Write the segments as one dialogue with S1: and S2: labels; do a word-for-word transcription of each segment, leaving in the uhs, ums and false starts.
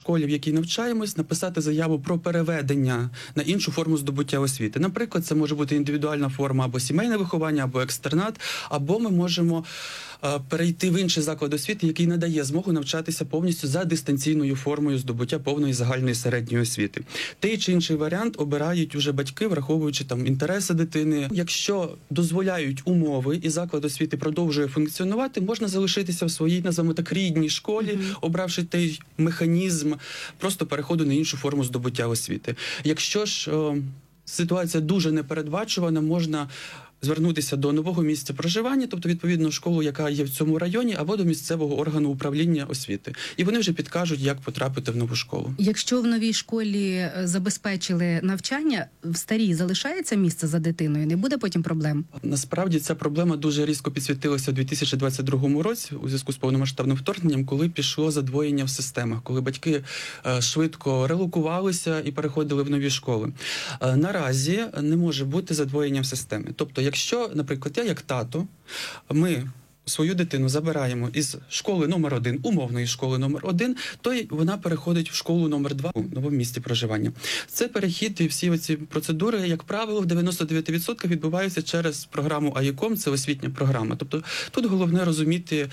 S1: школі, в якій навчаємось, написати заяву про переведення на іншу форму здобуття освіти. Наприклад, це може бути індивідуальна форма або сімейне виховання, або екстернат, або ми можемо перейти в інший заклад освіти, який надає змогу навчатися повністю за дистанційною формою здобуття повної загальної середньої освіти. Той чи інший варіант обирають уже батьки, враховуючи там інтереси дитини. Якщо дозволяють умови і заклад освіти продовжує функціонувати, можна залишитися в своїй, називаємо так, рідній школі, mm-hmm. обравши той механізм просто переходу на іншу форму здобуття освіти. Якщо ж о, ситуація дуже непередбачувана, можна звернутися до нового місця проживання, тобто, відповідно, школу, яка є в цьому районі, або до місцевого органу управління освіти. І вони вже підкажуть, як потрапити в нову школу.
S2: Якщо в новій школі забезпечили навчання, в старій залишається місце за дитиною? Не буде потім проблем?
S1: Насправді, ця проблема дуже різко підсвітилася у дві тисячі двадцять другому році у зв'язку з повномасштабним вторгненням, коли пішло задвоєння в системах, коли батьки швидко релокувалися і переходили в нові школи. Наразі не може бути задвоєння в системі. Тобто, якщо, наприклад, я як тато, ми свою дитину забираємо із школи номер один, умовної школи номер один, то вона переходить в школу номер два у новому місці проживання. Це перехід і всі оці процедури, як правило, в дев'яносто дев'ять відсотків відбуваються через програму АІКОМ, це освітня програма. Тобто тут головне розуміти,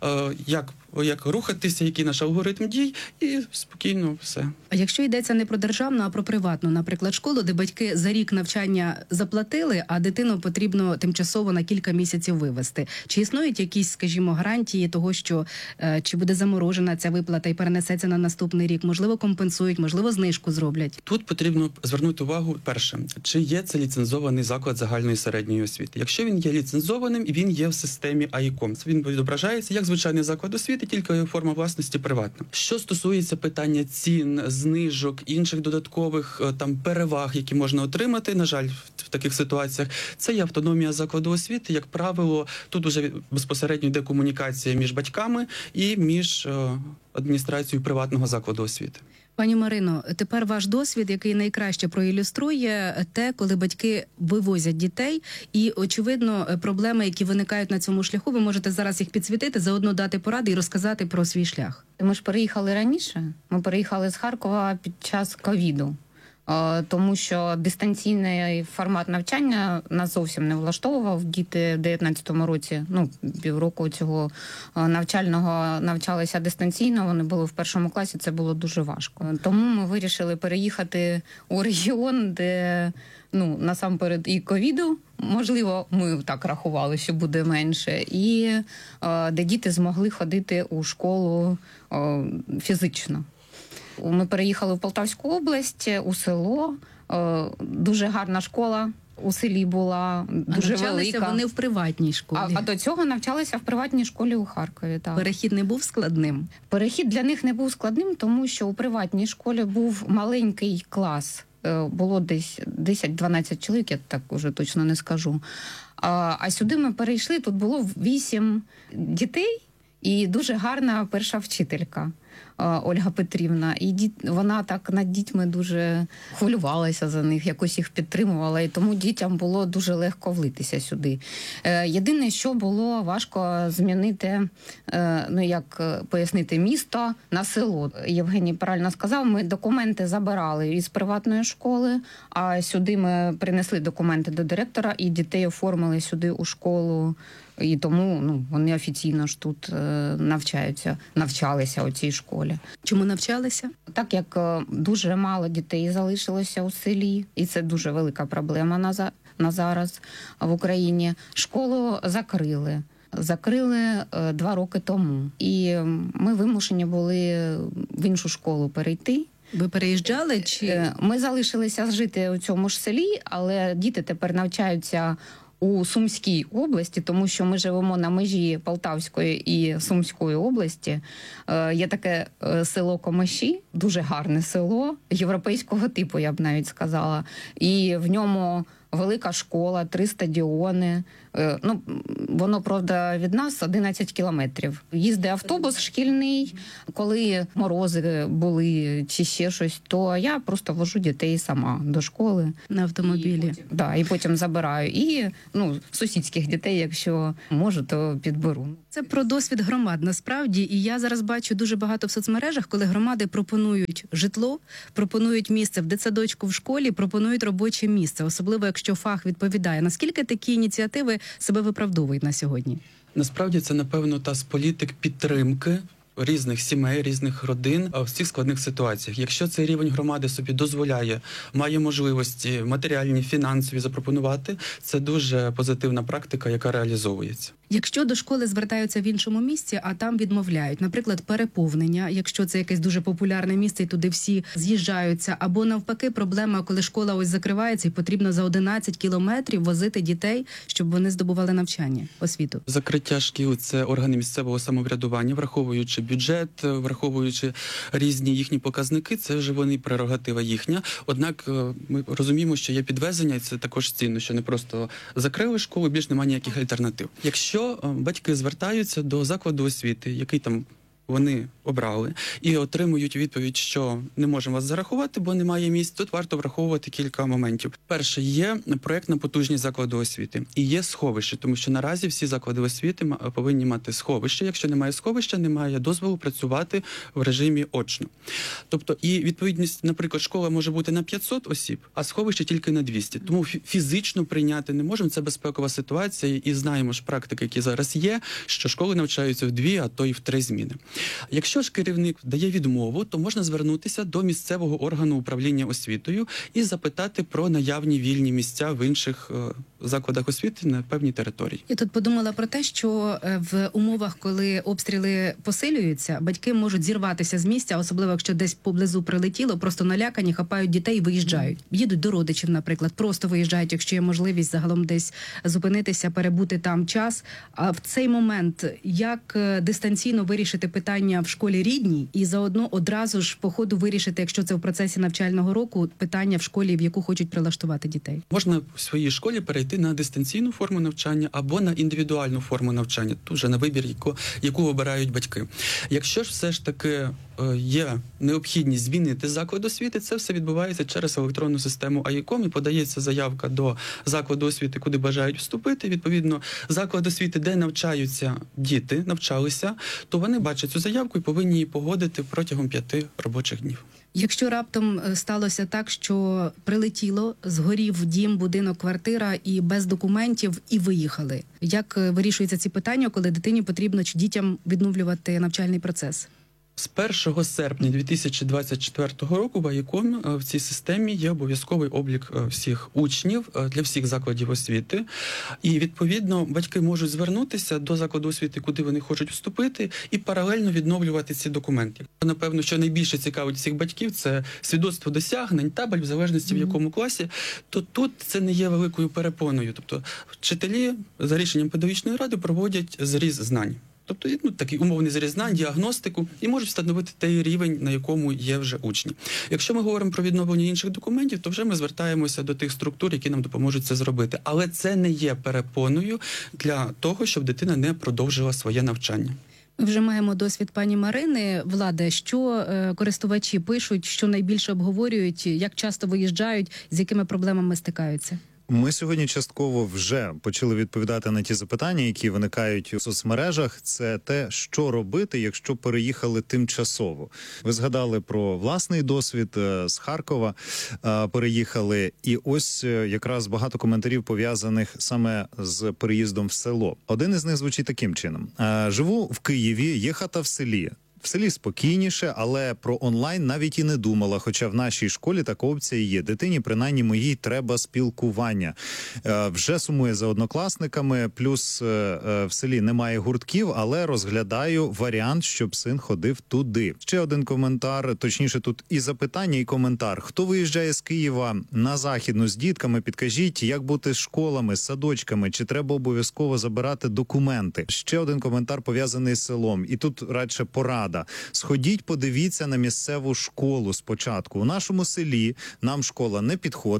S1: як, як рухатися, який наш алгоритм дій, і спокійно все.
S2: А якщо йдеться не про державну, а про приватну, наприклад, школу, де батьки за рік навчання заплатили, а дитину потрібно тимчасово на кілька місяців вивезти. Чи існують якісь, скажімо, гарантії того, що е, чи буде заморожена ця виплата і перенесеться на наступний рік? Можливо, компенсують, можливо, знижку зроблять?
S1: Тут потрібно звернути увагу, перше, чи є це ліцензований заклад загальної середньої освіти. Якщо він є ліцензованим, він є в системі АІКОМ. Він відображається як звичайний заклад освіти, тільки форма власності приватна. Що стосується питання цін, знижок, інших додаткових там переваг, які можна отримати, на жаль, в таких ситуаціях, це є автономія закладу освіти. Як правило, тут уже безпосередньо йде комунікація між батьками і між адміністрацією приватного закладу освіти.
S2: Пані Марино, тепер ваш досвід, який найкраще проілюструє те, коли батьки вивозять дітей, і, очевидно, проблеми, які виникають на цьому шляху, ви можете зараз їх підсвітити, заодно дати поради і розказати про свій шлях.
S3: Ми ж переїхали раніше, ми переїхали з Харкова під час ковіду. Тому що дистанційний формат навчання нас зовсім не влаштовував. Діти в дев'ятнадцятому році, ну, півроку цього навчального навчалися дистанційно, вони були в першому класі, це було дуже важко. Тому ми вирішили переїхати у регіон, де, ну, насамперед і ковіду, можливо, ми так рахували, що буде менше, і де діти змогли ходити у школу фізично. Ми переїхали в Полтавську область, у село. Дуже гарна школа у селі була, дуже
S2: а навчалися
S3: велика.
S2: Вони в приватній школі.
S3: А, а до цього навчалися в приватній школі у Харкові. Так.
S2: Перехід не був складним?
S3: Перехід для них не був складним, тому що у приватній школі був маленький клас. Було десь десять-дванадцять чоловік, я так уже точно не скажу. А, а сюди ми перейшли, тут було вісім дітей і дуже гарна перша вчителька. Ольга Петрівна, і діт... вона так над дітьми дуже хвилювалася за них, якось їх підтримувала, і тому дітям було дуже легко влитися сюди. Е, єдине, що було важко змінити, е, ну як пояснити, місто на село. Євгеній правильно сказав, ми документи забирали із приватної школи, а сюди ми принесли документи до директора, і дітей оформили сюди у школу. І тому, ну, вони офіційно ж тут е, навчаються, навчалися у цій школі.
S2: Чому навчалися?
S3: Так як е, дуже мало дітей залишилося у селі, і це дуже велика проблема на, за, на зараз в Україні. Школу закрили. Закрили е, два роки тому. І ми вимушені були в іншу школу перейти.
S2: Ви переїжджали? Чи
S3: ми залишилися жити у цьому ж селі, але діти тепер навчаються у Сумській області, тому що ми живемо на межі Полтавської і Сумської області. Е, є таке е, село Комиші, дуже гарне село, європейського типу, я б навіть сказала. І в ньому велика школа, три стадіони. Е, ну, воно, правда, від нас одинадцять кілометрів. Їздить автобус шкільний, коли морози були чи ще щось, то я просто вожу дітей сама до школи.
S2: На автомобілі.
S3: І потім, да, і потім забираю. І, ну, сусідських дітей, якщо можу, то підберу.
S2: Це Це про досвід громад насправді, і я зараз бачу дуже багато в соцмережах, коли громади пропонують житло, пропонують місце в дитсадочку, в школі, пропонують робоче місце, особливо якщо фах відповідає. Наскільки такі ініціативи себе виправдовують на сьогодні?
S1: Насправді це, напевно, та з політик підтримки різних сімей, різних родин в цих складних ситуаціях. Якщо цей рівень громади собі дозволяє, має можливості матеріальні, фінансові запропонувати, це дуже позитивна практика, яка реалізовується.
S2: Якщо до школи звертаються в іншому місці, а там відмовляють, наприклад, переповнення, якщо це якесь дуже популярне місце і туди всі з'їжджаються, або навпаки проблема, коли школа ось закривається і потрібно за одинадцять кілометрів возити дітей, щоб вони здобували навчання, освіту.
S1: Закриття шкіл – це органи місцевого самоврядування, враховуючи бюджет, враховуючи різні їхні показники, це вже вони прерогатива їхня. Однак ми розуміємо, що є підвезення, і це також цінно, що не просто закрили школу, більш немає ніяких альтернатив. Якщо батьки звертаються до закладу освіти, який там вони обрали, і отримують відповідь, що не можемо вас зарахувати, бо немає місць, тут варто враховувати кілька моментів. Перше, є проєктна потужність закладу освіти і є сховище, тому що наразі всі заклади освіти повинні мати сховище. Якщо немає сховища, немає дозволу працювати в режимі очно. Тобто і відповідність, наприклад, школа може бути на п'ятсот осіб, а сховище тільки на двісті. Тому фізично прийняти не можемо, це безпекова ситуація, і знаємо ж практики, які зараз є, що школи навчаються в дві, а то й в три зміни. Якщо ж керівник дає відмову, то можна звернутися до місцевого органу управління освітою і запитати про наявні вільні місця в інших е, закладах освіти на певній території.
S2: Я тут подумала про те, що в умовах, коли обстріли посилюються, батьки можуть зірватися з місця, особливо якщо десь поблизу прилетіло, просто налякані, хапають дітей і виїжджають. Їдуть до родичів, наприклад, просто виїжджають, якщо є можливість загалом десь зупинитися, перебути там час. А в цей момент як дистанційно вирішити питання в школі рідній і заодно одразу ж по ходу вирішити, якщо це в процесі навчального року, питання в школі, в яку хочуть прилаштувати дітей?
S1: Можна в своїй школі перейти на дистанційну форму навчання або на індивідуальну форму навчання, тут вже на вибір, яку, яку обирають батьки. Якщо ж все ж таки е, є необхідність змінити заклад освіти, це все відбувається через електронну систему АІКОМ і подається заявка до закладу освіти, куди бажають вступити. Відповідно, заклад освіти, де навчаються діти, навчалися, то вони бачать цю заявку і повинні її погодити протягом п'яти робочих днів.
S2: Якщо раптом сталося так, що прилетіло, згорів дім, будинок, квартира і без документів, і виїхали, як вирішуються ці питання, коли дитині потрібно чи дітям відновлювати навчальний процес?
S1: З першого серпня дві тисячі двадцять четвертого року в АІКОМ в цій системі є обов'язковий облік всіх учнів для всіх закладів освіти. І, відповідно, батьки можуть звернутися до закладу освіти, куди вони хочуть вступити, і паралельно відновлювати ці документи. Напевно, що найбільше цікавить всіх батьків – це свідоцтво досягнень, табель, в залежності в якому класі, то тут це не є великою перепоною. Тобто вчителі за рішенням педагогічної ради проводять зріз знань. Тобто, ну, такий умовний зріз знань, діагностику, і можуть встановити той рівень, на якому є вже учні. Якщо ми говоримо про відновлення інших документів, то вже ми звертаємося до тих структур, які нам допоможуть це зробити. Але це не є перепоною для того, щоб дитина не продовжила своє навчання.
S2: Ми вже маємо досвід пані Марини. Владе, що е, користувачі пишуть, що найбільше обговорюють, як часто виїжджають, з якими проблемами стикаються?
S4: Ми сьогодні частково вже почали відповідати на ті запитання, які виникають у соцмережах. Це те, що робити, якщо переїхали тимчасово. Ви згадали про власний досвід з Харкова, переїхали. І ось якраз багато коментарів пов'язаних саме з переїздом в село. Один із них звучить таким чином. Живу в Києві, є хата в селі. В селі спокійніше, але про онлайн навіть і не думала, хоча в нашій школі така опція є. Дитині, принаймні моїй, треба спілкування. Е, вже сумує за однокласниками, плюс е, в селі немає гуртків, але розглядаю варіант, щоб син ходив туди. Ще один коментар, точніше тут і запитання, і коментар. Хто виїжджає з Києва на Західну з дітками, підкажіть, як бути з школами, з садочками, чи треба обов'язково забирати документи? Ще один коментар пов'язаний з селом, і тут радше порада. Сходіть, подивіться на місцеву школу спочатку. У нашому селі нам школа не підходить,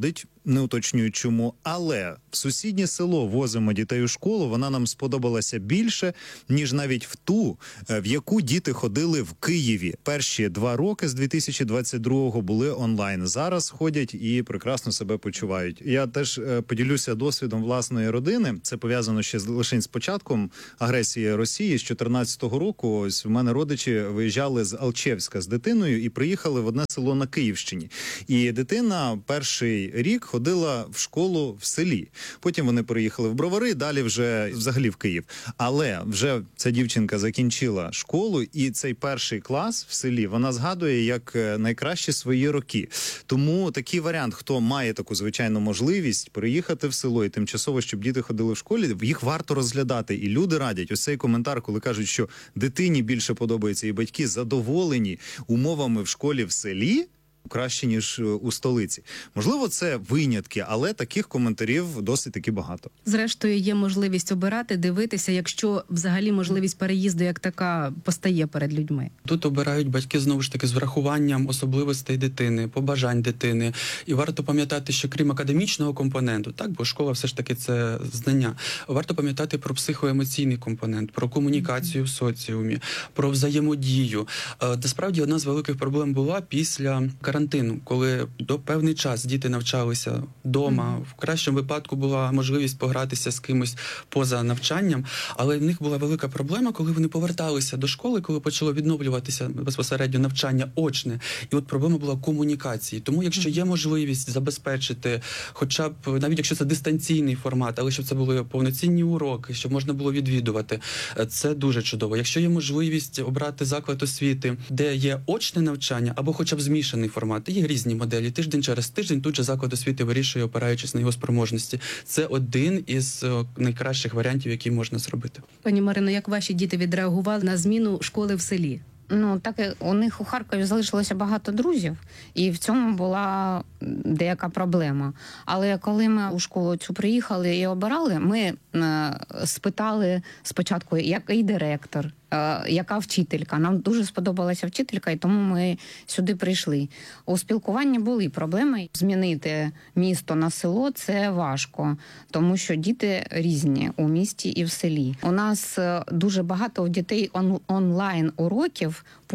S4: не уточнюю чому, але в сусіднє село возимо дітей у школу, вона нам сподобалася більше, ніж навіть в ту, в яку діти ходили в Києві. Перші два роки з дві тисячі двадцять другого були онлайн. Зараз ходять і прекрасно себе почувають. Я теж е, поділюся досвідом власної родини. Це пов'язано ще з лише з початком агресії Росії з чотирнадцятого року. Ось в мене родичі виїжджали з Алчевська з дитиною і приїхали в одне село на Київщині. І дитина перший рік ходила в школу в селі. Потім вони переїхали в Бровари, далі вже взагалі в Київ. Але вже ця дівчинка закінчила школу, і цей перший клас в селі вона згадує як найкращі свої роки. Тому такий варіант, хто має таку звичайну можливість переїхати в село і тимчасово, щоб діти ходили в школі, їх варто розглядати. І люди радять. Ось цей коментар, коли кажуть, що дитині більше подобається, і батьки задоволені умовами в школі в селі, краще, ніж у столиці. Можливо, це винятки, але таких коментарів досить таки багато.
S2: Зрештою, є можливість обирати, дивитися, якщо взагалі можливість переїзду як така постає перед людьми.
S1: Тут обирають батьки, знову ж таки, з врахуванням особливостей дитини, побажань дитини. І варто пам'ятати, що крім академічного компоненту, так, бо школа все ж таки це знання, варто пам'ятати про психоемоційний компонент, про комунікацію в соціумі, про взаємодію. Насправді, одна з великих проблем була після карантину, коли до певний час діти навчалися вдома, в кращому випадку була можливість погратися з кимось поза навчанням, але в них була велика проблема, коли вони поверталися до школи, коли почало відновлюватися безпосередньо навчання очне. І от проблема була комунікації. Тому якщо є можливість забезпечити, хоча б, навіть якщо це дистанційний формат, але щоб це були повноцінні уроки, щоб можна було відвідувати, це дуже чудово. Якщо є можливість обрати заклад освіти, де є очне навчання, або хоча б змішаний формат, є різні моделі. Тиждень через тиждень тут же заклад освіти вирішує, опираючись на його спроможності. Це один із найкращих варіантів, які можна зробити.
S2: Пані Марино, як ваші діти відреагували на зміну школи в селі?
S3: Ну, так і у них у Харкові залишилося багато друзів, і в цьому була деяка проблема. Але коли ми у школу цю приїхали і обирали, ми е, спитали спочатку, який директор, е, яка вчителька. Нам дуже сподобалася вчителька, і тому ми сюди прийшли. У спілкуванні були проблеми. Змінити місто на село – це важко, тому що діти різні у місті і в селі. У нас дуже багато у дітей он- онлайн-уроків,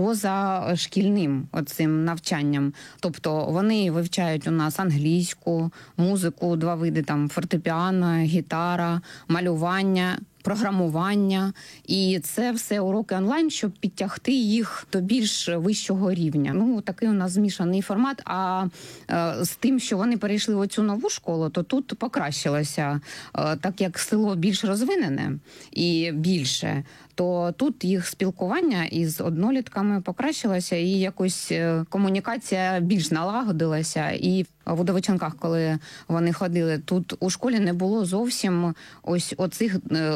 S3: поза шкільним оцим навчанням. Тобто вони вивчають у нас англійську, музику, два види, там фортепіано, гітара, малювання, програмування. І це все уроки онлайн, щоб підтягти їх до більш вищого рівня. Ну, такий у нас змішаний формат. А е, з тим, що вони перейшли в оцю нову школу, то тут покращилося. Е, так як село більш розвинене і більше, то тут їх спілкування із однолітками покращилося, і якось комунікація більш налагодилася. І в Удовиченках, коли вони ходили, тут у школі не було зовсім ось оцих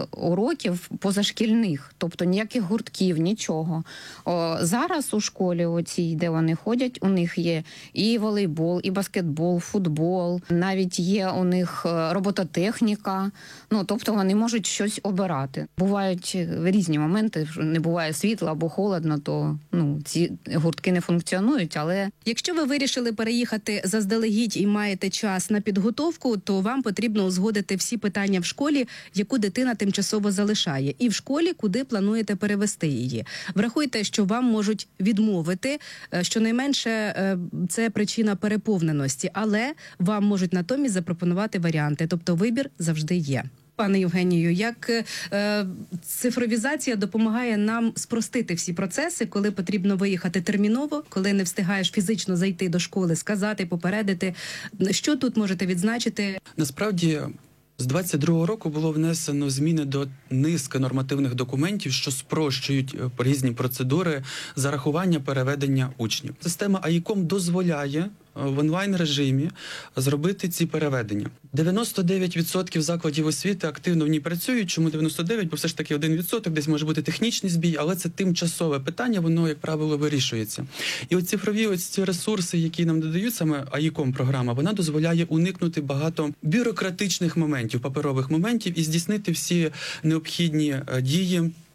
S3: уроків позашкільних, тобто ніяких гуртків, нічого. О, зараз у школі оцій, де вони ходять, у них є і волейбол, і баскетбол, футбол, навіть є у них робототехніка, ну, тобто вони можуть щось обирати. Бувають різні моменти, не буває світла або холодно, то ну, ці гуртки не функціонують, але...
S2: Якщо ви вирішили переїхати заздалегідь і маєте час на підготовку, то вам потрібно узгодити всі питання в школі, яку дитина тимчасово залишає, і в школі, куди плануєте перевести її. Врахуйте, що вам можуть відмовити, щонайменше це причина переповненості, але вам можуть натомість запропонувати варіанти, тобто вибір завжди є. Пане Євгенію, як е, цифровізація допомагає нам спростити всі процеси, коли потрібно виїхати терміново, коли не встигаєш фізично зайти до школи, сказати, попередити. Що тут можете відзначити?
S1: Насправді, з двадцять другого року було внесено зміни до низки нормативних документів, що спрощують різні процедури зарахування переведення учнів. Система АІКОМ дозволяє в онлайн-режимі зробити ці переведення. дев'яносто дев'ять відсотків закладів освіти активно в ній працюють. Чому дев'яносто дев'ять? Бо все ж таки один відсоток, десь може бути технічний збій, але це тимчасове питання, воно, як правило, вирішується. І от цифрові ось ці ресурси, які нам додають саме АІКОМ-програма, вона дозволяє уникнути багато бюрократичних моментів, паперових моментів і здійснити всі необхідні дії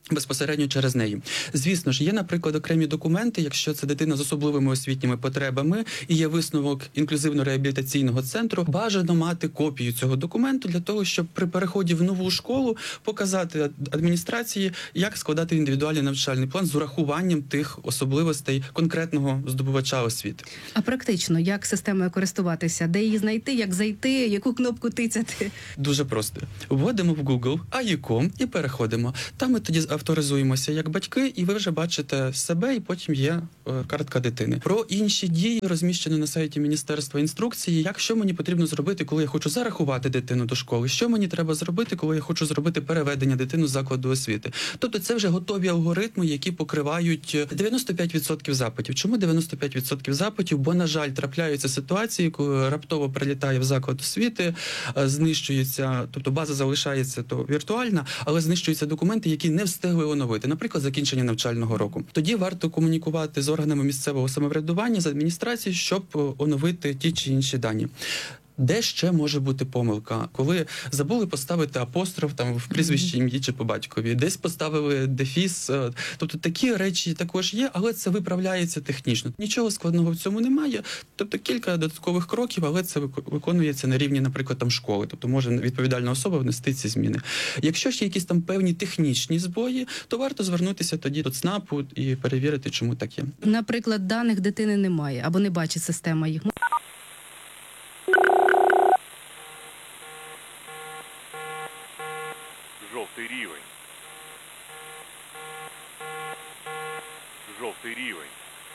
S1: безпосередньо через неї. Звісно ж, є, наприклад, окремі документи, якщо це дитина з особливими освітніми потребами і є висновок інклюзивно-реабілітаційного центру, бажано мати копію цього документу для того, щоб при переході в нову школу показати адміністрації, як складати індивідуальний навчальний план з урахуванням тих особливостей конкретного здобувача освіти.
S2: А практично, як системою користуватися? Де її знайти, як зайти, яку кнопку тицяти?
S1: Дуже просто. Вводимо в Google ей і ком і переходимо. Там ми тоді авторизуємося як батьки, і ви вже бачите себе, і потім є е, картка дитини. Про інші дії розміщено на сайті Міністерства інструкції, як що мені потрібно зробити, коли я хочу зарахувати дитину до школи, що мені треба зробити, коли я хочу зробити переведення дитини з закладу освіти. Тобто це вже готові алгоритми, які покривають дев'яносто п'ять відсотків запитів. Чому дев'яносто п'ять відсотків запитів? Бо, на жаль, трапляються ситуації, коли раптово прилітає в заклад освіти, знищується, тобто база залишається то віртуальна, але знищуються документи, які не встигли оновити, наприклад, закінчення навчального року. Тоді варто комунікувати з органами місцевого самоврядування, з адміністрацією, щоб оновити ті чи інші дані. Де ще може бути помилка? Коли забули поставити апостроф там в прізвищі, ім'ї чи по батькові, десь поставили дефіс. Тобто такі речі також є, але це виправляється технічно. Нічого складного в цьому немає. Тобто кілька додаткових кроків, але це виконується на рівні, наприклад, там школи. Тобто може відповідальна особа внести ці зміни. Якщо ж є якісь там певні технічні збої, то варто звернутися тоді до ЦНАПу і перевірити, чому так є.
S2: Наприклад, даних дитини немає або не бачить система їх.
S5: Жовтий рівень. Жовтий рівень.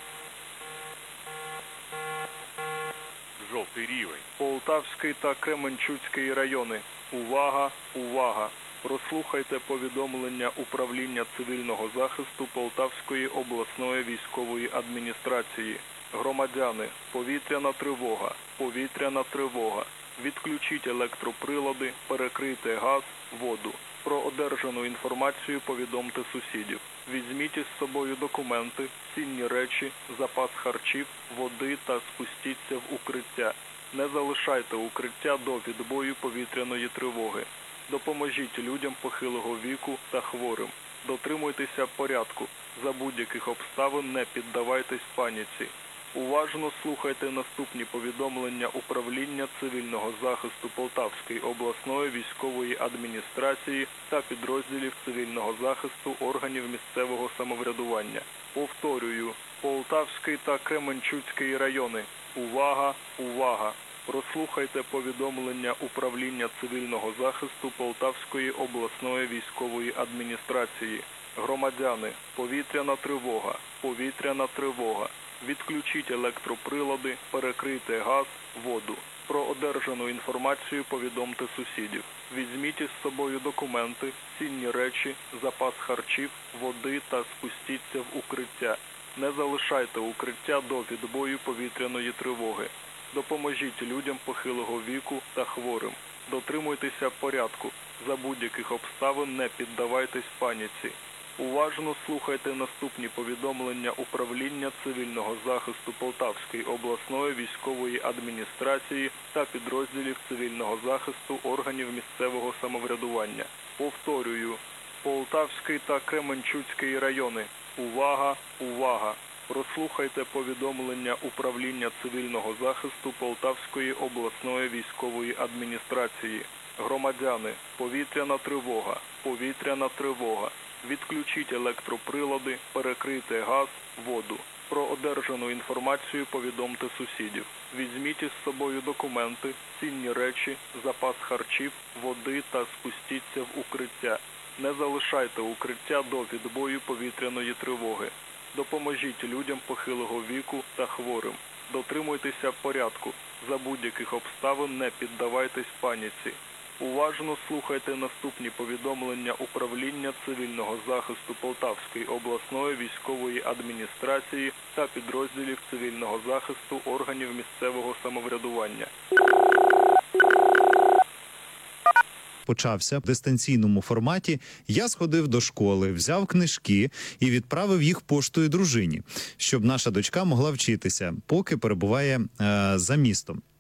S5: Жовтий рівень.
S6: Полтавський та Кременчуцький райони. Увага, увага! Прослухайте повідомлення Управління цивільного захисту Полтавської обласної військової адміністрації. Громадяни, повітряна тривога, повітряна тривога. Відключіть електроприлади, перекрийте газ, воду. Про одержану інформацію повідомте сусідів. Візьміть із собою документи, цінні речі, запас харчів, води та спустіться в укриття. Не залишайте укриття до відбою повітряної тривоги. Допоможіть людям похилого віку та хворим. Дотримуйтеся порядку. За будь-яких обставин не піддавайтесь паніці. Уважно слухайте наступні повідомлення Управління цивільного захисту Полтавської обласної військової адміністрації та підрозділів цивільного захисту органів місцевого самоврядування. Повторюю, Полтавський та Кременчуцький райони. Увага, увага! Прослухайте повідомлення Управління цивільного захисту Полтавської обласної військової адміністрації. Громадяни, повітряна тривога, повітряна тривога. Відключіть електроприлади, перекрийте газ, воду. Про одержану інформацію повідомте сусідів. Візьміть із собою документи, цінні речі, запас харчів, води та спустіться в укриття. Не залишайте укриття до відбою повітряної тривоги. Допоможіть людям похилого віку та хворим. Дотримуйтеся порядку. За будь-яких обставин не піддавайтесь паніці. Уважно слухайте наступні повідомлення Управління цивільного захисту Полтавської обласної військової адміністрації та підрозділів цивільного захисту органів місцевого самоврядування. Повторюю, Полтавський та Кременчуцький райони. Увага, увага! Прослухайте повідомлення Управління цивільного захисту Полтавської обласної військової адміністрації. Громадяни, повітряна тривога, повітряна тривога. Відключіть електроприлади, перекрийте газ, воду. Про одержану інформацію повідомте сусідів. Візьміть із собою документи, цінні речі, запас харчів, води та спустіться в укриття. Не залишайте укриття до відбою повітряної тривоги. Допоможіть людям похилого віку та хворим. Дотримуйтеся порядку. За будь-яких обставин не піддавайтесь паніці. Уважно слухайте наступні повідомлення Управління цивільного захисту Полтавської обласної військової адміністрації та підрозділів цивільного захисту органів місцевого самоврядування.
S4: Почався в дистанційному форматі. Я сходив до школи, взяв книжки і відправив їх поштою дружині, щоб наша дочка могла вчитися, поки перебуває е, за містом.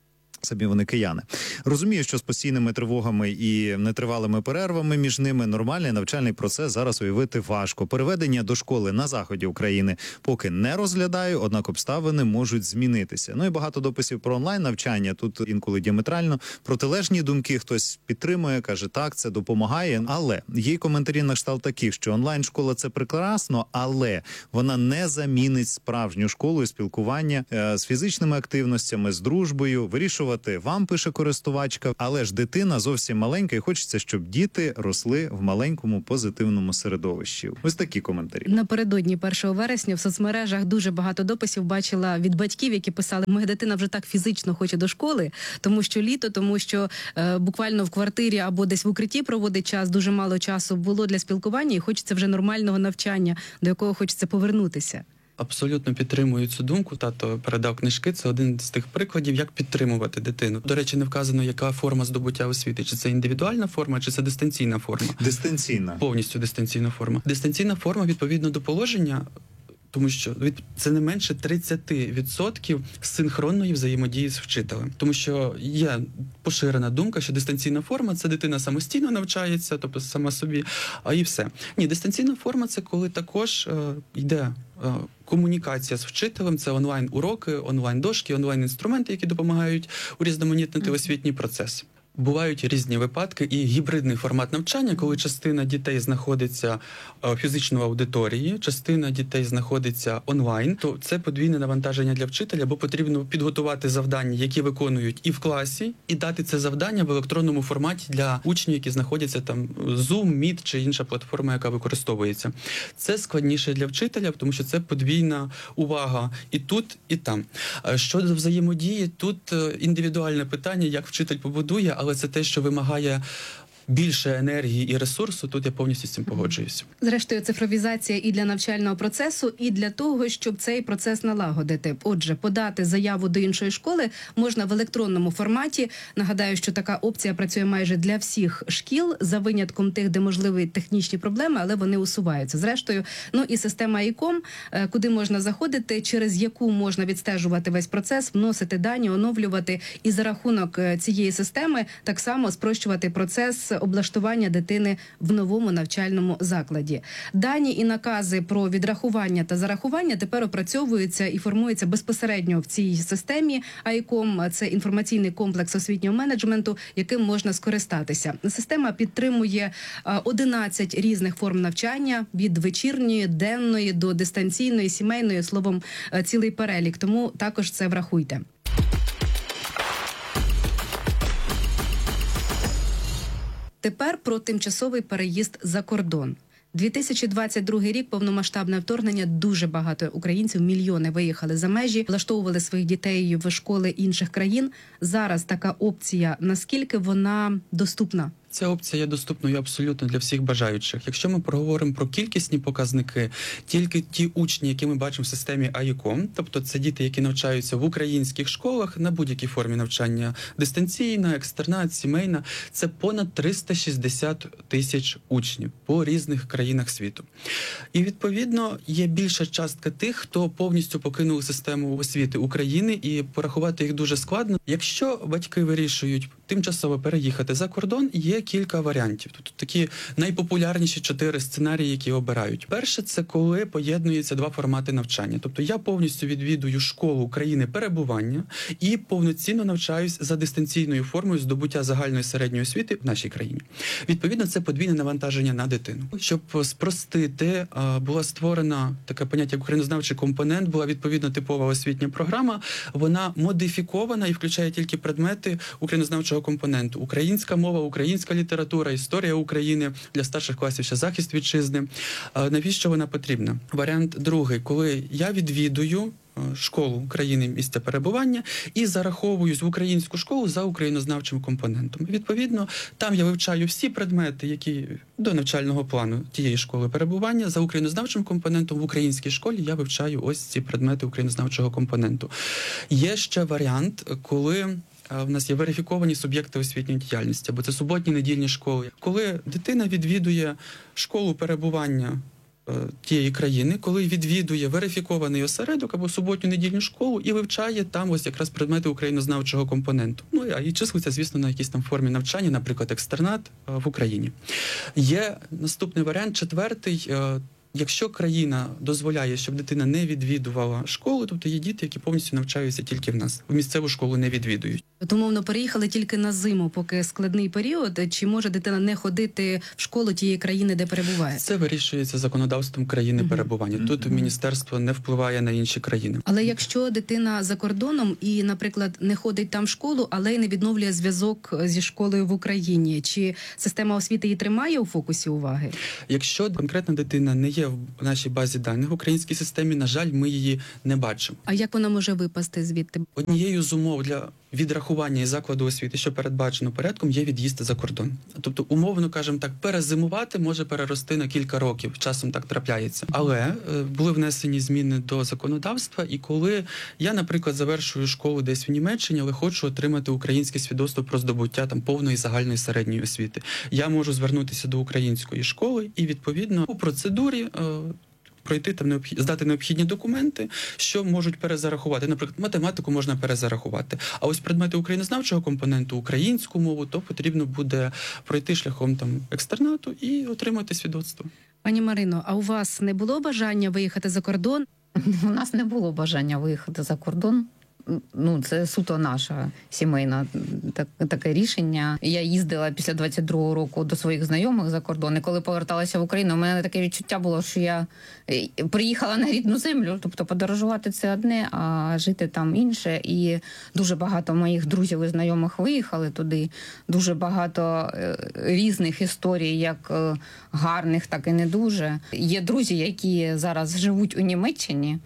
S4: Самі вони кияни. Розумію, що з постійними тривогами і нетривалими перервами між ними нормальний навчальний процес зараз уявити важко. Переведення до школи на заході України поки не розглядаю, однак обставини можуть змінитися. Ну і багато дописів про онлайн-навчання. Тут інколи діаметрально протилежні думки. Хтось підтримує, каже, так, це допомагає. Але є й коментарі на кшталт таких, що онлайн-школа – це прекрасно, але вона не замінить справжню школу і спілкування е, з фізичними активностями, з дружбою, вирішувати вам, пише користувачка, але ж дитина зовсім маленька і хочеться, щоб діти росли в маленькому позитивному середовищі. Ось такі коментарі.
S2: Напередодні першого вересня в соцмережах дуже багато дописів бачила від батьків, які писали: моя дитина вже так фізично хоче до школи, тому що літо, тому що е, буквально в квартирі або десь в укритті проводить час, дуже мало часу було для спілкування і хочеться вже нормального навчання, до якого хочеться повернутися.
S1: Абсолютно підтримую цю думку. Тато передав книжки. Це один з тих прикладів, як підтримувати дитину. До речі, не вказано, яка форма здобуття освіти. Чи це індивідуальна форма, чи це дистанційна форма.
S4: Дистанційна.
S1: Повністю дистанційна форма. Дистанційна форма, відповідно до положення, тому що це не менше тридцять відсотків синхронної взаємодії з вчителем. Тому що є поширена думка, що дистанційна форма – це дитина самостійно навчається, тобто сама собі, а і все. Ні, дистанційна форма – це коли також е, йде е, комунікація з вчителем, це онлайн-уроки, онлайн-дошки, онлайн-інструменти, які допомагають урізноманітнити освітній процес. Бувають різні випадки і гібридний формат навчання, коли частина дітей знаходиться фізично в аудиторії, частина дітей знаходиться онлайн, то це подвійне навантаження для вчителя, бо потрібно підготувати завдання, які виконують і в класі, і дати це завдання в електронному форматі для учнів, які знаходяться там Zoom, Meet чи інша платформа, яка використовується. Це складніше для вчителя, тому що це подвійна увага і тут, і там. Щодо взаємодії, тут індивідуальне питання, як вчитель побудує, але це те, що вимагає більше енергії і ресурсу, тут я повністю з цим погоджуюся.
S2: Зрештою, цифровізація і для навчального процесу, і для того, щоб цей процес налагодити. Отже, подати заяву до іншої школи можна в електронному форматі. Нагадаю, що така опція працює майже для всіх шкіл, за винятком тих, де можливі технічні проблеми, але вони усуваються. Зрештою, ну і система ай-ком, куди можна заходити, через яку можна відстежувати весь процес, вносити дані, оновлювати і за рахунок цієї системи так само спрощувати процес облаштування дитини в новому навчальному закладі. Дані і накази про відрахування та зарахування тепер опрацьовуються і формуються безпосередньо в цій системі ай-ком. Це інформаційний комплекс освітнього менеджменту, яким можна скористатися. Система підтримує одинадцять різних форм навчання, від вечірньої, денної до дистанційної, сімейної, словом, цілий перелік. Тому також це врахуйте. Тепер про тимчасовий переїзд за кордон. дві тисячі двадцять другий рік, повномасштабне вторгнення, дуже багато українців, мільйони виїхали за межі, влаштовували своїх дітей в школи інших країн. Зараз така опція, наскільки вона доступна?
S1: Ця опція є доступною абсолютно для всіх бажаючих. Якщо ми проговоримо про кількісні показники, тільки ті учні, які ми бачимо в системі ай-ком, тобто це діти, які навчаються в українських школах на будь-якій формі навчання, дистанційна, екстернат, сімейна, це понад триста шістдесят тисяч учнів по різних країнах світу. І, відповідно, є більша частка тих, хто повністю покинув систему освіти України, і порахувати їх дуже складно. Якщо батьки вирішують тимчасово переїхати за кордон, є кілька варіантів. Тут такі найпопулярніші чотири сценарії, які обирають. Перше, це коли поєднуються два формати навчання. Тобто я повністю відвідую школу країни перебування і повноцінно навчаюсь за дистанційною формою здобуття загальної середньої освіти в нашій країні. Відповідно, це подвійне навантаження на дитину. Щоб спростити, була створена таке поняття як українознавчий компонент, була відповідно типова освітня програма. Вона модифікована і включає тільки предмети українознавчого компоненту. Українська мова, українська література, історія України, для старших класів ще захист вітчизни. Навіщо вона потрібна? Варіант другий, коли я відвідую школу країни місця перебування і зараховуюсь в українську школу за українознавчим компонентом. Відповідно, там я вивчаю всі предмети, які до навчального плану тієї школи перебування. За українознавчим компонентом в українській школі я вивчаю ось ці предмети українознавчого компоненту. Є ще варіант, коли в нас є верифіковані суб'єкти освітньої діяльності, або це суботні, недільні школи. Коли дитина відвідує школу перебування е, тієї країни, коли відвідує верифікований осередок або суботню недільну школу і вивчає там ось якраз предмети українознавчого компоненту. Ну а і числиться, звісно, на якійсь там формі навчання, наприклад, екстернат е, в Україні. Є наступний варіант, четвертий. Е, Якщо країна дозволяє, щоб дитина не відвідувала школу, тобто є діти, які повністю навчаються тільки в нас, в місцеву школу не відвідують.
S2: От, умовно, переїхали тільки на зиму, поки складний період. Чи може дитина не ходити в школу тієї країни, де перебуває?
S1: Це вирішується законодавством країни
S2: Мгм.
S1: перебування. Тут міністерство не впливає на інші країни.
S2: Але якщо дитина за кордоном і, наприклад, не ходить там в школу, але й не відновлює зв'язок зі школою в Україні, чи система освіти її тримає у фокусі уваги?
S1: Якщо конкретна дитина не є в нашій базі даних в українській системі, на жаль, ми її не бачимо.
S2: А як вона може випасти звідти?
S1: Однією з умов для відрахування із закладу освіти, що передбачено порядком, є від'їзд за кордон. Тобто, умовно, кажемо так, перезимувати може перерости на кілька років. Часом так трапляється. Але е, були внесені зміни до законодавства, і коли я, наприклад, завершую школу десь в Німеччині, але хочу отримати українське свідоцтво про здобуття там повної загальної середньої освіти, я можу звернутися до української школи і, відповідно, у процедурі е, пройти там необхід... здати необхідні документи, що можуть перезарахувати. Наприклад, математику можна перезарахувати. А ось предмети українознавчого компоненту, українську мову, то потрібно буде пройти шляхом там екстернату і отримати свідоцтво.
S2: Пані Марино, а у вас не було бажання виїхати за кордон?
S3: У нас не було бажання виїхати за кордон. Ну, це суто наша сімейна так, таке рішення. Я їздила після двадцять другого року до своїх знайомих за кордон. І коли поверталася в Україну, у мене таке відчуття було, що я приїхала на рідну землю. Тобто подорожувати це одне, а жити там інше. І дуже багато моїх друзів і знайомих виїхали туди. Дуже багато різних історій, як гарних, так і не дуже. Є друзі, які зараз живуть у Німеччині.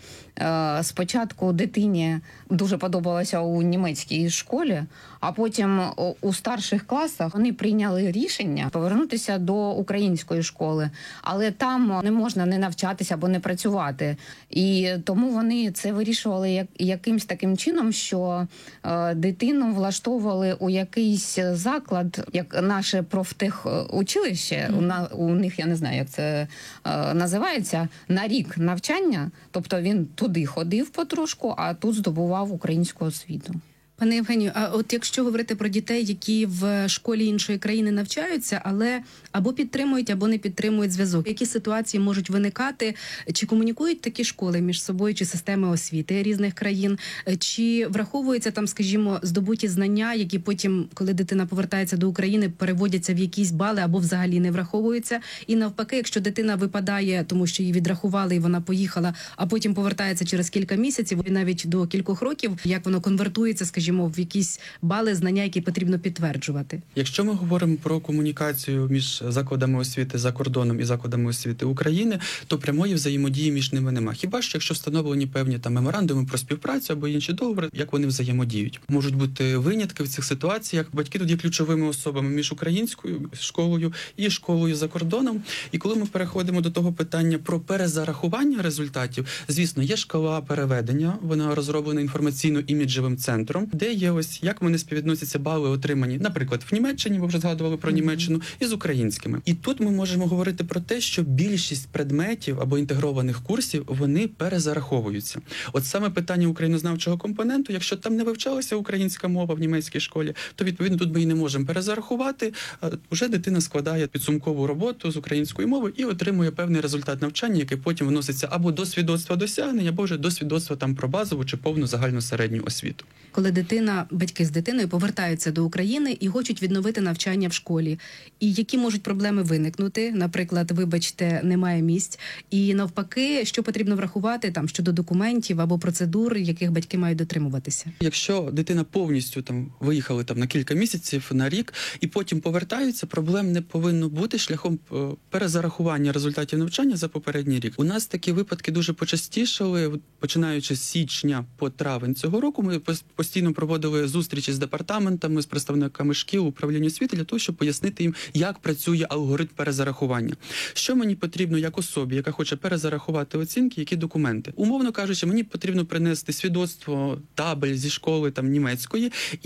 S3: Спочатку дитині дуже подобалося у німецькій школі, а потім у старших класах вони прийняли рішення повернутися до української школи. Але там не можна не навчатися або не працювати. І тому вони це вирішували як, якимсь таким чином, що е, дитину влаштовували у якийсь заклад, як наше профтехучилище, mm. у, на, у них, я не знаю, як це е, називається, на рік навчання. Тобто він туди ходив потрошку, а тут здобував українську освіту.
S2: Пане Євгенію, а от якщо говорити про дітей, які в школі іншої країни навчаються, але або підтримують, або не підтримують зв'язок, які ситуації можуть виникати? Чи комунікують такі школи між собою, чи системи освіти різних країн? Чи враховуються там, скажімо, здобуті знання, які потім, коли дитина повертається до України, переводяться в якісь бали або взагалі не враховуються? І навпаки, якщо дитина випадає, тому що її відрахували і вона поїхала, а потім повертається через кілька місяців, і навіть до кількох років, як воно конвертується, скажімо, в якісь бали, знання, які потрібно підтверджувати?
S1: Якщо ми говоримо про комунікацію між закладами освіти за кордоном і закладами освіти України, то прямої взаємодії між ними нема. Хіба що якщо встановлені певні там меморандуми про співпрацю або інші договори, як вони взаємодіють. Можуть бути винятки в цих ситуаціях. Батьки тут є ключовими особами між українською школою і школою за кордоном. І коли ми переходимо до того питання про перезарахування результатів, звісно, є шкала переведення, вона розроблена інформаційно-іміджевим центром, де є ось, як вони співвідносяться бали отримані, наприклад, в Німеччині, ви вже згадували про Німеччину, і з українськими. І тут ми можемо говорити про те, що більшість предметів або інтегрованих курсів, вони перезараховуються. От саме питання українознавчого компоненту, якщо там не вивчалася українська мова в німецькій школі, то, відповідно, тут ми її не можемо перезарахувати. Уже дитина складає підсумкову роботу з української мови і отримує певний результат навчання, який потім вноситься або до свідоцтва досягнень, або вже до свідоцтва там про базову чи повну загальну середню освіту.
S2: Коли дитина, батьки з дитиною повертаються до України і хочуть відновити навчання в школі. І які можуть проблеми виникнути? Наприклад, вибачте, немає місць. І навпаки, що потрібно врахувати там щодо документів або процедур, яких батьки мають дотримуватися?
S1: Якщо дитина повністю там виїхали там на кілька місяців, на рік, і потім повертаються, проблем не повинно бути шляхом перезарахування результатів навчання за попередній рік. У нас такі випадки дуже почастішали, починаючи з січня по травень цього року. Ми постійно проводили зустрічі з департаментами, з представниками шкіл, управління освіти для того, щоб пояснити їм, як працює алгоритм перезарахування. Що мені потрібно як особі, яка хоче перезарахувати оцінки, які документи? Умовно кажучи, мені потрібно принести свідоцтво, табель зі школи там німецької і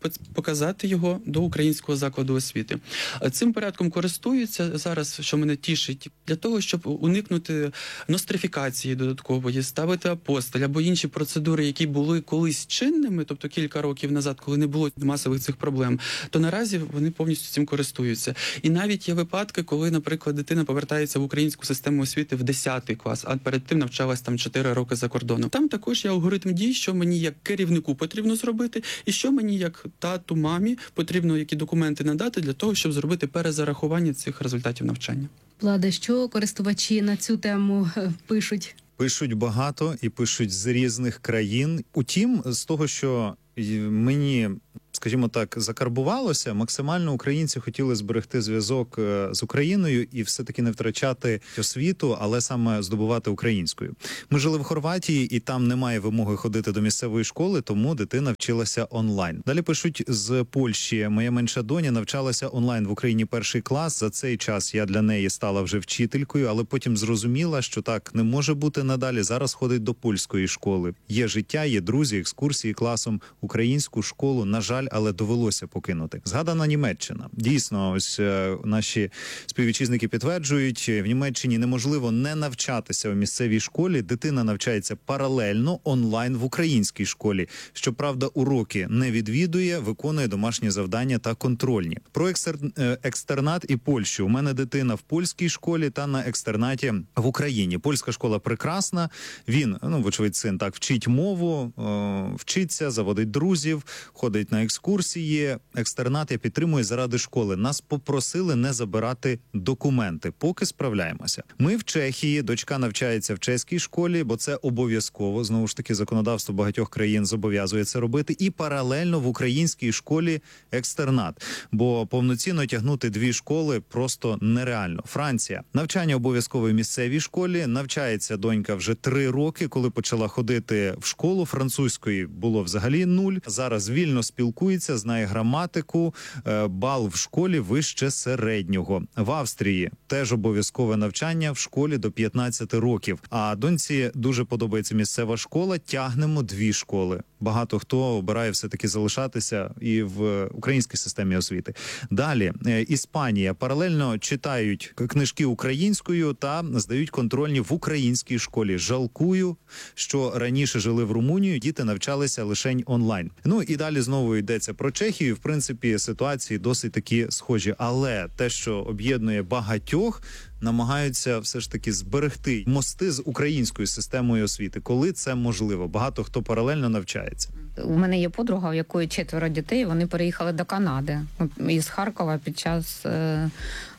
S1: поц- показати його до українського закладу освіти. Е, Цим порядком користуються зараз, що мене тішить, для того, щоб уникнути нострифікації додаткової, ставити апостиль або інші процедури, які були колись чинними, тобто кілька років назад, коли не було масових цих проблем, то наразі вони повністю цим користуються. І навіть є випадки, коли, наприклад, дитина повертається в українську систему освіти в десятий клас, а перед тим навчалась там чотири роки за кордоном. Там також є алгоритм дій, що мені як керівнику потрібно зробити, і що мені як тату, мамі потрібно, які документи надати для того, щоб зробити перезарахування цих результатів навчання.
S2: Влада, що користувачі на цю тему е, пишуть?
S4: Пишуть багато і пишуть з різних країн. Утім, з того, що й- мені, скажімо так, закарбувалося, максимально українці хотіли зберегти зв'язок е, з Україною і все-таки не втрачати освіту, але саме здобувати українською. Ми жили в Хорватії, і там немає вимоги ходити до місцевої школи, тому дитина вчилася онлайн. Далі пишуть з Польщі. Моя менша доня навчалася онлайн в Україні перший клас. За цей час я для неї стала вже вчителькою, але потім зрозуміла, що так не може бути надалі. Зараз ходить до польської школи. Є життя, є друзі, екскурсії класом. Українську школу, на жаль, але довелося покинути. Згадана Німеччина. Дійсно, ось е, наші співвітчизники підтверджують, в Німеччині неможливо не навчатися у місцевій школі. Дитина навчається паралельно онлайн в українській школі. Щоправда, уроки не відвідує, виконує домашні завдання та контрольні. Про екстер... е, екстернат і Польщу. У мене дитина в польській школі та на екстернаті в Україні. Польська школа прекрасна. Він, ну, вочевидь, син так вчить мову, е, вчиться, заводить друзів, ходить на екскурсії. Екстернат я підтримую заради школи. Нас попросили не забирати документи, поки справляємося. Ми в Чехії, дочка навчається в чеській школі, бо це обов'язково. Знову ж таки, законодавство багатьох країн зобов'язує це робити. І паралельно в українській школі екстернат. Бо повноцінно тягнути дві школи просто нереально. Франція. Навчання обов'язково в місцевій школі. Навчається донька вже три роки. Коли почала ходити в школу французької, було взагалі нуль. Зараз вільно спілкується, знає граматику, е, бал в школі вище середнього. В Австрії теж обов'язкове навчання в школі до п'ятнадцяти років. А доньці дуже подобається місцева школа, тягнемо дві школи. Багато хто обирає все-таки залишатися і в українській системі освіти. Далі, е, Іспанія. Паралельно читають книжки українською та здають контрольні в українській школі. Жалкую, що раніше жили в Румунії, діти навчалися лише онлайн. Ну і далі знову йдеться про Чехію. В принципі, ситуації досить такі схожі. Але те, що об'єднує багатьох, намагаються все ж таки зберегти мости з українською системою освіти, коли це можливо. Багато хто паралельно навчається.
S3: У мене є подруга, у якої четверо дітей, вони переїхали до Канади із Харкова під час е, е,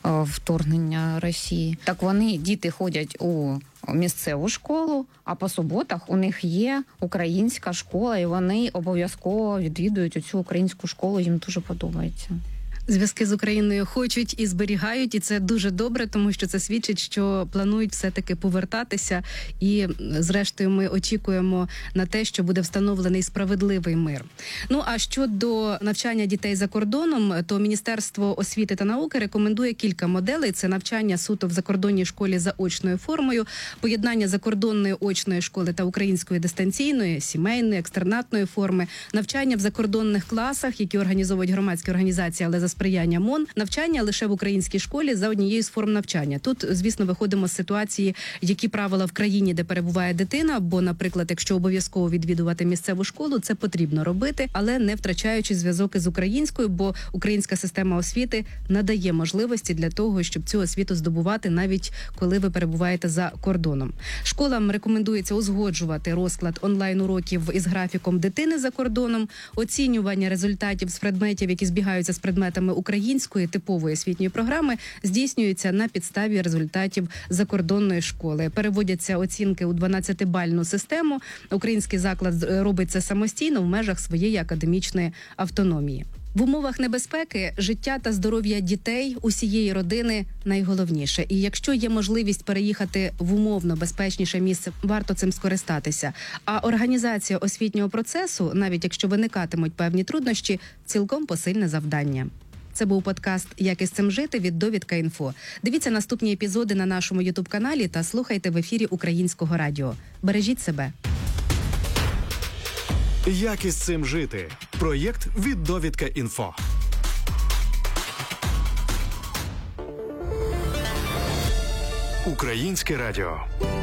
S3: вторгнення Росії. Так вони, діти ходять у місцеву школу, а по суботах у них є українська школа, і вони обов'язково відвідують цю українську школу, їм дуже подобається.
S2: Зв'язки з Україною хочуть і зберігають, і це дуже добре, тому що це свідчить, що планують все-таки повертатися. І, зрештою, ми очікуємо на те, що буде встановлений справедливий мир. Ну, а щодо навчання дітей за кордоном, то Міністерство освіти та науки рекомендує кілька моделей. Це навчання суто в закордонній школі за очною формою, поєднання закордонної очної школи та української дистанційної, сімейної, екстернатної форми, навчання в закордонних класах, які організовують громадські організації, але за сприяння МОН, навчання лише в українській школі за однією з форм навчання. Тут, звісно, виходимо з ситуації, які правила в країні, де перебуває дитина, бо, наприклад, якщо обов'язково відвідувати місцеву школу, це потрібно робити, але не втрачаючи зв'язок із українською, бо українська система освіти надає можливості для того, щоб цю освіту здобувати, навіть коли ви перебуваєте за кордоном. Школам рекомендується узгоджувати розклад онлайн-уроків із графіком дитини за кордоном, оцінювання результатів з предметів, які збігаються з предметами української типової освітньої програми, здійснюється на підставі результатів закордонної школи. Переводяться оцінки у дванадцятибальну систему. Український заклад робить це самостійно в межах своєї академічної автономії. В умовах небезпеки життя та здоров'я дітей, усієї родини найголовніше. І якщо є можливість переїхати в умовно безпечніше місце, варто цим скористатися. А організація освітнього процесу, навіть якщо виникатимуть певні труднощі, цілком посильне завдання. Це був подкаст «Як із цим жити» від Довідка.Інфо. Дивіться наступні епізоди на нашому ютуб-каналі та слухайте в ефірі Українського радіо. Бережіть себе.
S5: Як із цим жити? Проєкт від Довідка Інфо. Українське радіо.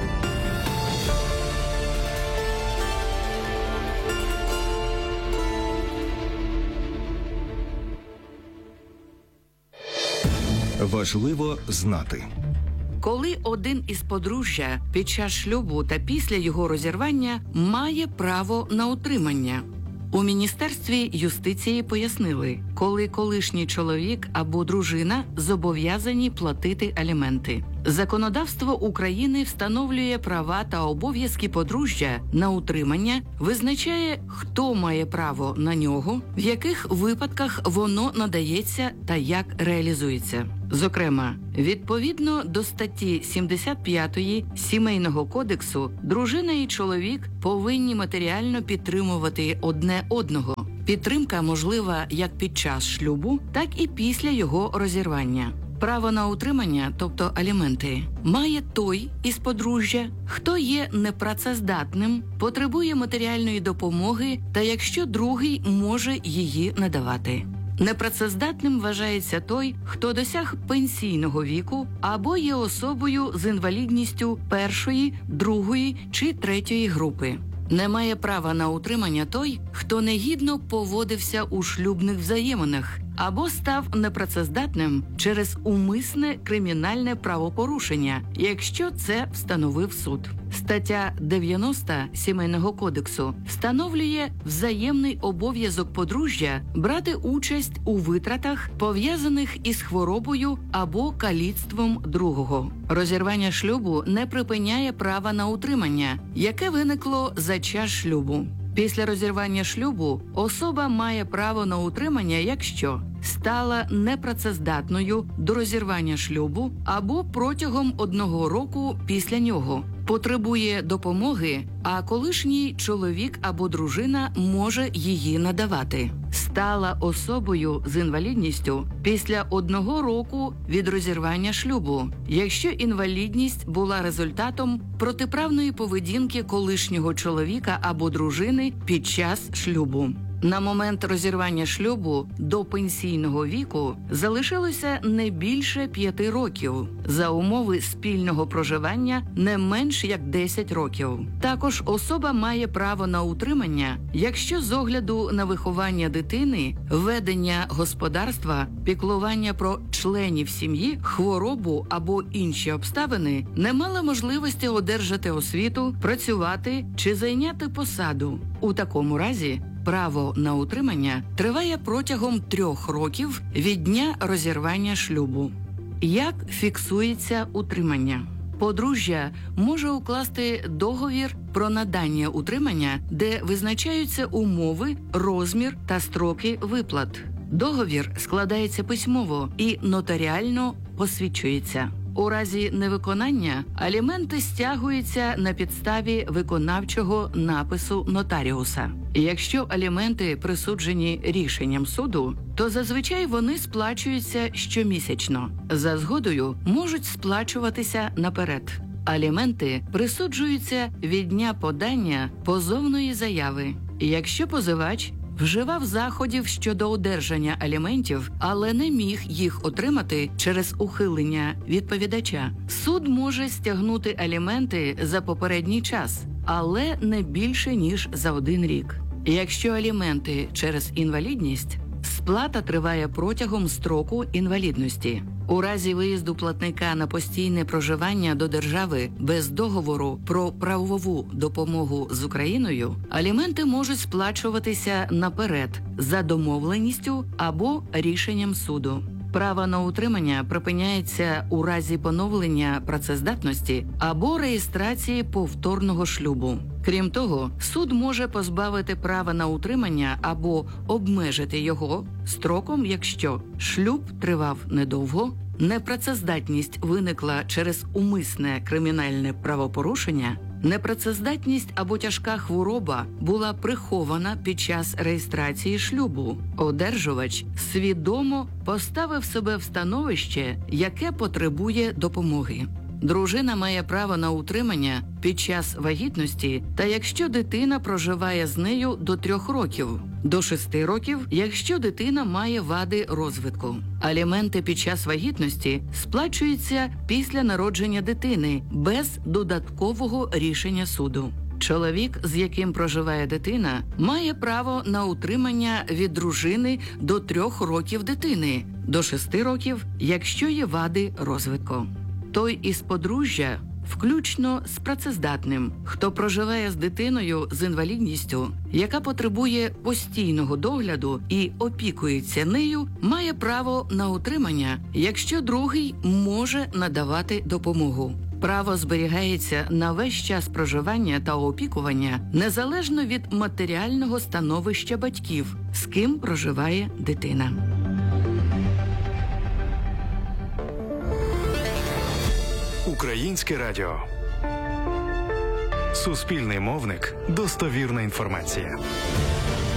S7: Важливо знати.
S8: Коли один із подружжя під час шлюбу та після його розірвання має право на утримання. У Міністерстві юстиції пояснили, коли колишній чоловік або дружина зобов'язані платити аліменти. Законодавство України встановлює права та обов'язки подружжя на утримання, визначає, хто має право на нього, в яких випадках воно надається та як реалізується. Зокрема, відповідно до статті сімдесят п'ятої Сімейного кодексу, дружина і чоловік повинні матеріально підтримувати одне одного. Підтримка можлива як під час шлюбу, так і після його розірвання. Право на утримання, тобто аліменти, має той із подружжя, хто є непрацездатним, потребує матеріальної допомоги та якщо другий може її надавати. Непрацездатним вважається той, хто досяг пенсійного віку або є особою з інвалідністю першої, другої чи третьої групи. Не має права на утримання той, хто негідно поводився у шлюбних взаєминах або став непрацездатним через умисне кримінальне правопорушення, якщо це встановив суд. Стаття дев'яносто Сімейного кодексу встановлює взаємний обов'язок подружжя брати участь у витратах, пов'язаних із хворобою або каліцтвом другого. Розірвання шлюбу не припиняє права на утримання, яке виникло за час шлюбу. Після розірвання шлюбу особа має право на утримання, якщо стала непрацездатною до розірвання шлюбу або протягом одного року після нього, потребує допомоги, а колишній чоловік або дружина може її надавати. Стала особою з інвалідністю після одного року від розірвання шлюбу, якщо інвалідність була результатом протиправної поведінки колишнього чоловіка або дружини під час шлюбу. На момент розірвання шлюбу до пенсійного віку залишилося не більше п'яти років, за умови спільного проживання не менш як десять років. Також особа має право на утримання, якщо з огляду на виховання дитини, ведення господарства, піклування про членів сім'ї, хворобу або інші обставини не мала можливості одержати освіту, працювати чи зайняти посаду. У такому разі право на утримання триває протягом трьох років від дня розірвання шлюбу. Як фіксується утримання? Подружжя може укласти договір про надання утримання, де визначаються умови, розмір та строки виплат. Договір складається письмово і нотаріально посвідчується. У разі невиконання аліменти стягуються на підставі виконавчого напису нотаріуса. Якщо аліменти присуджені рішенням суду, то зазвичай вони сплачуються щомісячно. За згодою можуть сплачуватися наперед. Аліменти присуджуються від дня подання позовної заяви. Якщо позивач вживав заходів щодо одержання аліментів, але не міг їх отримати через ухилення відповідача, суд може стягнути аліменти за попередній час, але не більше, ніж за один рік. Якщо аліменти через інвалідність, сплата триває протягом строку інвалідності. У разі виїзду платника на постійне проживання до держави без договору про правову допомогу з Україною, аліменти можуть сплачуватися наперед за домовленістю або рішенням суду. Право на утримання припиняється у разі поновлення працездатності або реєстрації повторного шлюбу. Крім того, суд може позбавити права на утримання або обмежити його строком, якщо шлюб тривав недовго, непрацездатність виникла через умисне кримінальне правопорушення, непрацездатність або тяжка хвороба була прихована під час реєстрації шлюбу. Одержувач свідомо поставив себе в становище, яке потребує допомоги. Дружина має право на утримання під час вагітності та якщо дитина проживає з нею до трьох років, до шести років, якщо дитина має вади розвитку. Аліменти під час вагітності сплачуються після народження дитини без додаткового рішення суду. Чоловік, з яким проживає дитина, має право на утримання від дружини до трьох років дитини, до шести років, якщо є вади розвитку. Той із подружжя, включно з працездатним, хто проживає з дитиною з інвалідністю, яка потребує постійного догляду і опікується нею, має право на утримання, якщо другий може надавати допомогу. Право зберігається на весь час проживання та опікування, незалежно від матеріального становища батьків, з ким проживає дитина.
S5: Українське радіо. Суспільний мовник. Достовірна інформація.